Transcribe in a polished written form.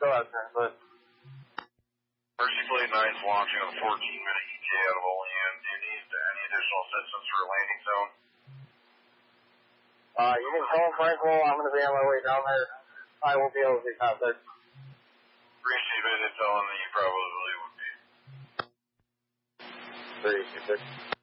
still out there, but... Mercy Flight 9's launching a 14-minute ETA out of Olean. Do you need any additional assistance for a landing zone? You can call Frankel. I'm going to be on my way down there. I won't be able to be contact. Receive it and tell him that you probably would be. Very easy.